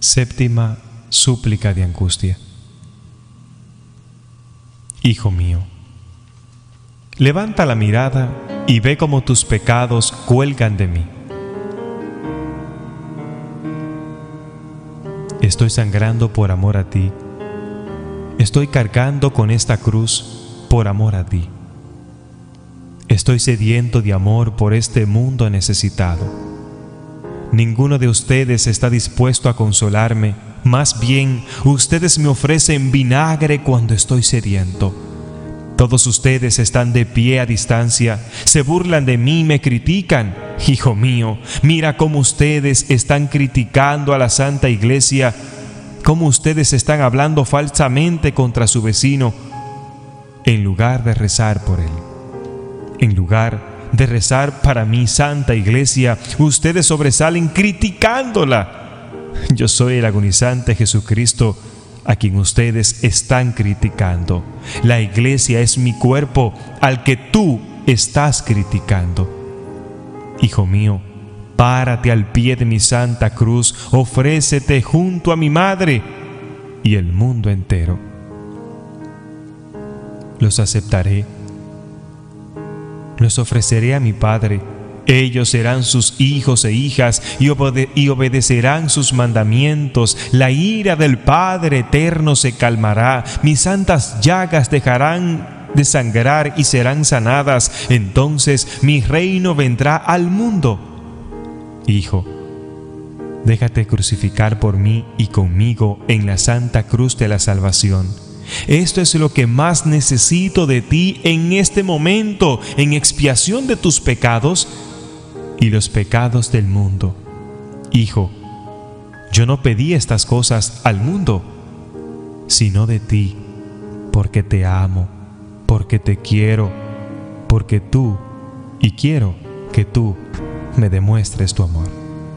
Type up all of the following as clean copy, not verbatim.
Séptima súplica de angustia. Hijo mío, levanta la mirada y ve cómo tus pecados cuelgan de mí. Estoy sangrando por amor a ti. Estoy cargando con esta cruz por amor a ti. Estoy sediento de amor por este mundo necesitado. Ninguno de ustedes está dispuesto a consolarme. Más bien, ustedes me ofrecen vinagre cuando estoy sediento. Todos ustedes están de pie a distancia, se burlan de mí y me critican. Hijo mío, mira cómo ustedes están criticando a la Santa Iglesia, cómo ustedes están hablando falsamente contra su vecino, en lugar de rezar por él. En lugar de rezar para mi Santa Iglesia, ustedes sobresalen criticándola. Yo soy el agonizante Jesucristo a quien ustedes están criticando. La Iglesia es mi cuerpo al que tú estás criticando. Hijo mío, párate al pie de mi santa cruz, ofrécete junto a mi madre y el mundo entero. Los aceptaré, los ofreceré a mi Padre. Ellos serán sus hijos e hijas y obedecerán sus mandamientos. La ira del Padre eterno se calmará. Mis santas llagas dejarán de sangrar y serán sanadas. Entonces mi reino vendrá al mundo. Hijo, déjate crucificar por mí y conmigo en la santa cruz de la salvación. Esto es lo que más necesito de ti en este momento, en expiación de tus pecados y los pecados del mundo. Hijo, yo no pedí estas cosas al mundo, sino de ti, porque te amo, porque te quiero, porque tú, y quiero que tú me demuestres tu amor.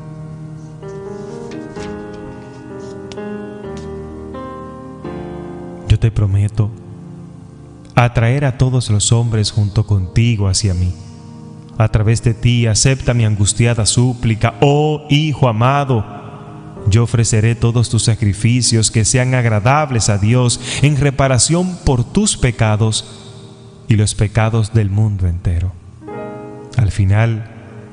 Yo te prometo atraer a todos los hombres junto contigo hacia mí. A través de ti acepta mi angustiada súplica, oh Hijo amado. Yo ofreceré todos tus sacrificios que sean agradables a Dios en reparación por tus pecados y los pecados del mundo entero. Al final,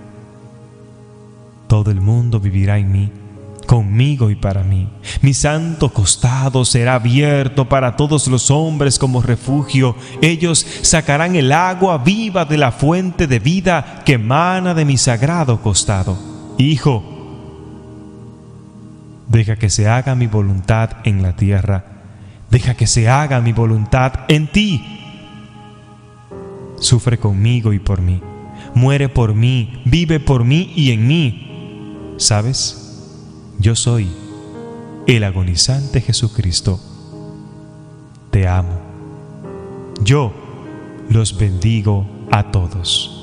todo el mundo vivirá en mí, conmigo y para mí. Mi santo costado será abierto para todos los hombres como refugio. Ellos sacarán el agua viva de la fuente de vida que emana de mi sagrado costado. Hijo, deja que se haga mi voluntad en la tierra. Deja que se haga mi voluntad en ti. Sufre conmigo y por mí. Muere por mí, vive por mí y en mí. ¿Sabes? Yo soy el agonizante Jesucristo. Te amo. Yo los bendigo a todos.